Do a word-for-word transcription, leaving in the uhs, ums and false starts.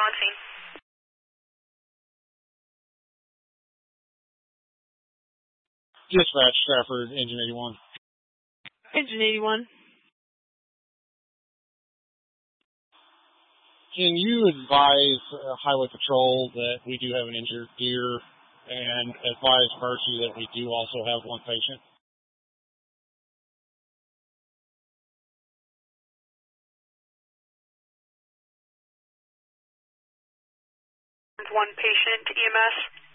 on scene. Dispatch, Stratford, Engine eighty-one. Engine eighty-one. Can you advise uh, Highway Patrol that we do have an injured deer, and advise Mercy that we do also have one patient? One patient, E M S.